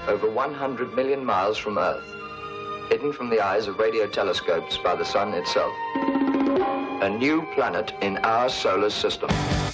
over 100 million miles from Earth, hidden from the eyes of radio telescopes by the sun itself. A new planet in our solar system.